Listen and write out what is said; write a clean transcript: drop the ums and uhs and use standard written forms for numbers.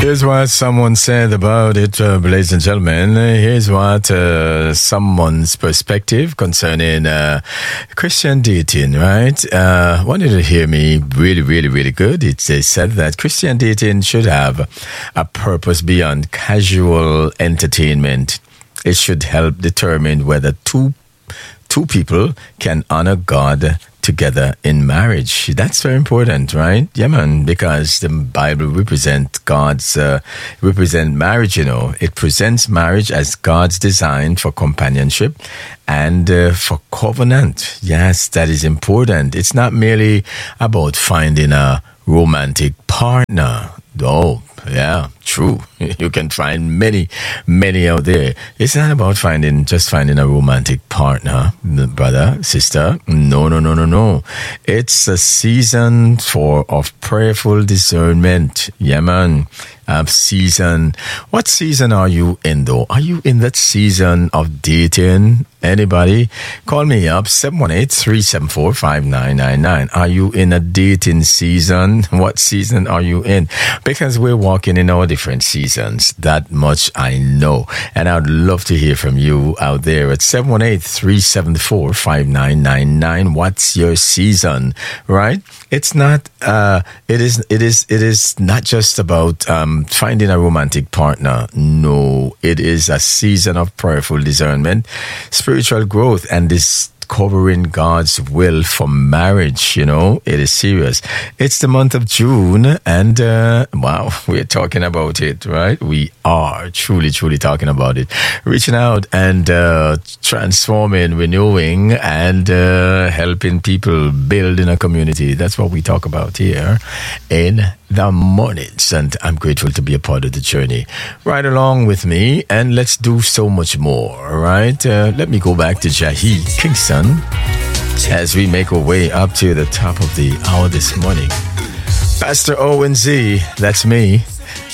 Here's what someone said about it, ladies and gentlemen. Here's what someone's perspective concerning Christian dating, right? Wanted to hear me really good. They said that Christian dating should have a purpose beyond casual entertainment. It should help determine whether two people can honor God together in marriage. That's very important, right? Yeah, man, because the Bible represent marriage, you know. It presents marriage as God's design for companionship and for covenant. Yes, that is important. It's not merely about finding a romantic partner. Oh, yeah, true. You can find many out there. It's not about just finding a romantic partner, brother, sister. No. It's a season of prayerful discernment. Yeah, man. Season. What season are you in, though? Are you in that season of dating? Anybody? Call me up, 718-374-5999. Are you in a dating season? What season are you in? Because we're walking in our different seasons. That much I know. And I'd love to hear from you out there at 718-374-5999. What's your season? Right? It's not, it is not just about, finding a romantic partner. No, it is a season of prayerful discernment, spiritual growth, and discovering God's will for marriage. You know, it is serious. It's the month of June, and wow, we're talking about it, right? We are truly talking about it. Reaching out and transforming, renewing, and helping people build in a community. That's what we talk about here in the mornings, and I'm grateful to be a part of the journey. Right along with me, and let's do so much more, right? Let me go back to Jahi Kingston as we make our way up to the top of the hour this morning. Pastor Owen Z, that's me.